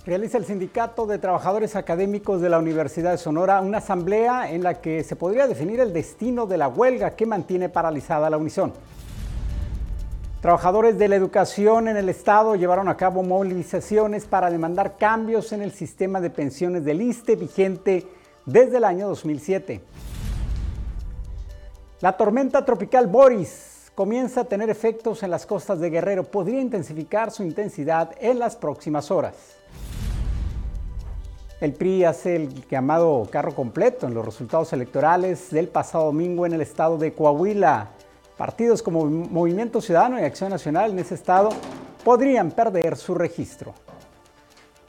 Realiza el Sindicato de Trabajadores Académicos de la Universidad de Sonora una asamblea en la que se podría definir el destino de la huelga que mantiene paralizada la Unison. Trabajadores de la educación en el estado llevaron a cabo movilizaciones para demandar cambios en el sistema de pensiones del ISSSTE vigente desde el año 2007. La tormenta tropical Boris comienza a tener efectos en las costas de Guerrero. Podría intensificar su intensidad en las próximas horas. El PRI hace el llamado carro completo en los resultados electorales del pasado domingo en el estado de Coahuila. Partidos como Movimiento Ciudadano y Acción Nacional en ese estado podrían perder su registro.